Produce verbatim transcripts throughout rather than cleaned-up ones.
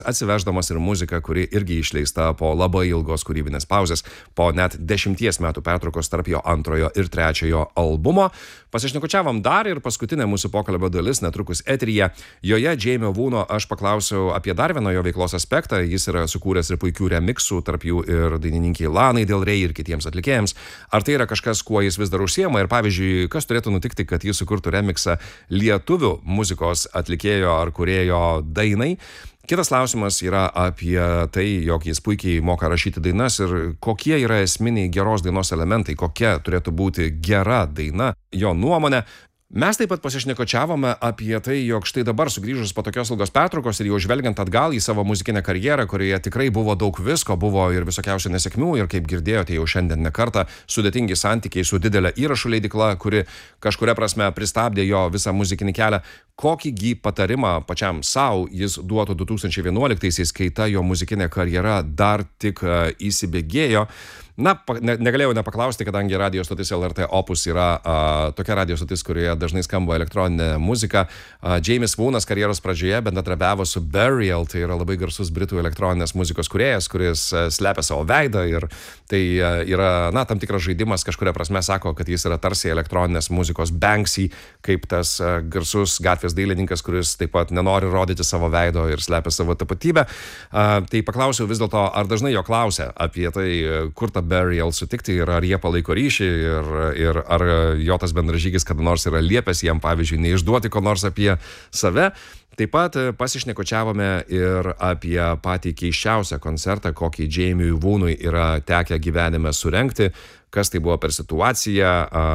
atsiveždamas ir muziką, kuri irgi išleista po labai ilgos kūrybinės pauzės, po net dešimties metų pertraukos tarp jo antrojo ir trečiojo albumo. Pasišnekučiavom dar ir paskutinė mūsų pokalbio dalis netrukus eteryje. Joje Jamie Woono aš paklausiau apie dar vieną jo veiklos aspektą. Jis yra sukūręs ir puikių remiksų, tarp jų ir dainininkiai Lanai Del Rey ir kitiems atlikėjams. Ar tai yra kažkas, kuo jis vis dar užsiema ir pavyzdžiui, kas turėtų nutikti, kad jis sukurtų remiksą lietuvių muzikos atlikėjo ar kūrėjo dainai? Kitas klausimas yra apie tai, jog jis puikiai moka rašyti dainas ir kokie yra esminiai geros dainos elementai, kokia turėtų būti gera daina, jo nuomonė. Mes taip pat pasišnekučiavome apie tai, jog štai dabar sugrįžus po tokios ilgos pertraukos ir jau žvelgiant atgal į savo muzikinę karjerą, kurioje tikrai buvo daug visko, buvo ir visokiausių nesėkmių ir kaip girdėjote jau šiandien ne kartą, sudėtingi santykiai su didelė įrašų leidykla, kuri kažkuria prasme pristabdė jo visą muzikinį kelią. Kokįgi patarimą pačiam savo jis duotų du tūkstančiai vienuoliktaisiais, kai ta jo muzikinė karjera dar tik uh, įsibėgėjo. Na, ne, negalėjau nepaklausti, kadangi radio stotis L R T Opus yra uh, tokia radio stotis, kurioje dažnai skamba elektroninė muzika. Uh, James Woonas karjeros pradžioje bendradarbiavo su Burial, tai yra labai garsus britų elektroninės muzikos kūrėjas, kuris uh, slepia savo veidą ir tai uh, yra, na, tam tikras žaidimas, kažkuria prasme sako, kad jis yra tarsi elektroninės muzikos Banksy, kaip tas uh, garsus gatvės dailininkas, kuris taip pat nenori rodyti savo veido ir slepia savo tapatybę. Uh, tai paklausiau vis dėlto, ar dažnai jo klausia apie tai, kur ta Burial sutikti ir ar jie palaiko ryšį ir, ir ar jo tas bendražygis kada nors yra liepęs jam, pavyzdžiui, neišduoti ko nors apie save. Taip pat pasišnekučiavome ir apie patį keisčiausią koncertą, kokį Jamie Woonui yra tekę gyvenime surengti, kas tai buvo per situacija,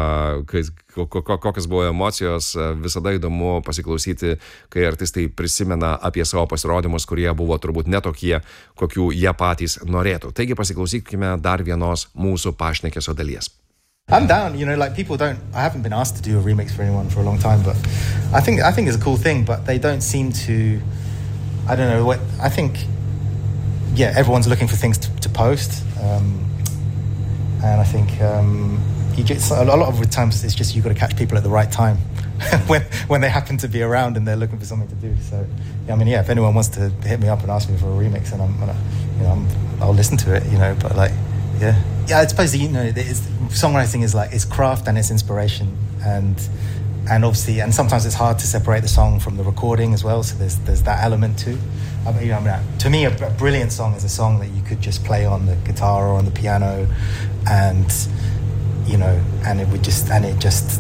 kokios buvo emocijos. Visada įdomu pasiklausyti, kai artistai prisimena apie savo pasirodymus, kurie buvo turbūt netokie, kokių jie patys norėtų. Taigi pasiklausykime dar vienos mūsų pašnekesio dalies. I'm down, you know, like people don't, I haven't been asked to do a remix for anyone for a long time, but I think I think it's a cool thing, but they don't seem to, I don't know, what I think, yeah, everyone's looking for things to, to post, um, and I think um, you just, a lot of the times it's just you've got to catch people at the right time when when they happen to be around and they're looking for something to do. So, yeah, I mean, yeah, if anyone wants to hit me up and ask me for a remix, and I'm, you know, I'm, I'll listen to it, you know, but like, yeah. Yeah, I suppose, you know, it's, songwriting is like, it's craft and it's inspiration, and and obviously, and sometimes it's hard to separate the song from the recording as well, so there's there's that element too. I mean, you know, I mean, to me, a, a brilliant song is a song that you could just play on the guitar or on the piano, and, you know, and it would just, and it just,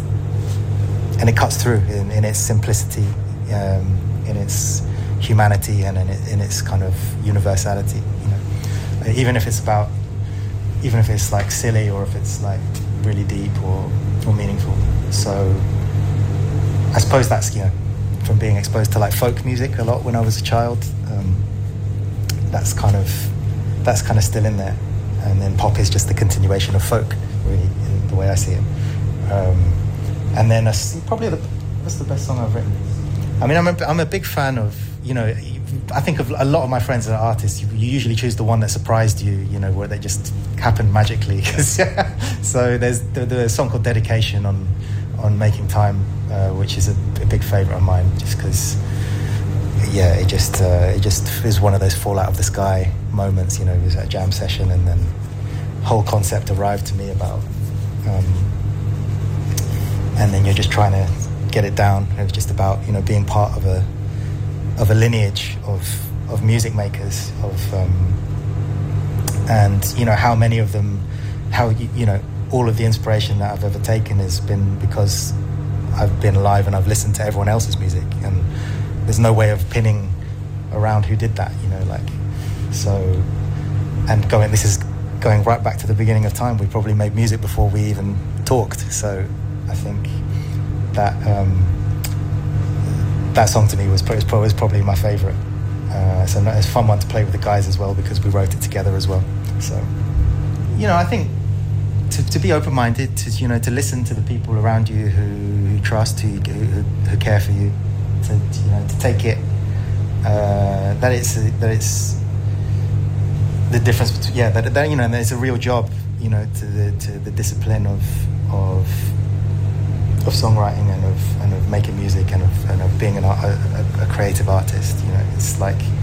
and it cuts through in, in its simplicity, um, in its humanity, and in, it, in its kind of universality, you know. Even if it's about, even if it's like silly or if it's like really deep or, or meaningful. So I suppose that's, you know, from being exposed to like folk music a lot when I was a child, um, that's kind of that's kind of still in there. And then pop is just the continuation of folk, really, in the way I see it. Um, and then a, probably the, what's the best song I've written? I mean, I'm a, I'm a big fan of, you know, I think of a lot of my friends that are artists, you, you usually choose the one that surprised you, you know, where they just happened magically. So there's the, the song called Dedication on on Making Time, uh, which is a, a big favourite of mine, just because, yeah, it just uh, it just is one of those fall out of the sky moments, you know. It was at a jam session and then whole concept arrived to me about, um, and then you're just trying to get it down. It was just about, you know, being part of a of a lineage of of music makers, of um, and you know how many of them, how you, you know all of the inspiration that I've ever taken has been because I've been alive and I've listened to everyone else's music, and there's no way of pinning around who did that, you know, like, so, and going, this is going right back to the beginning of time. We probably made music before we even talked, so I think that um, that song to me was, was probably my favorite. Uh, so it's a fun one to play with the guys as well because we wrote it together as well. So, you know, I think to, to be open-minded, to, you know, to listen to the people around you who, who trust, who, who who care for you, to, you know, to take it uh, that it's that it's the difference between, yeah, that, that you know, there's a real job, you know, to the to the discipline of of of songwriting and of and of making music and of and of being an art, a, a creative artist. You know, it's like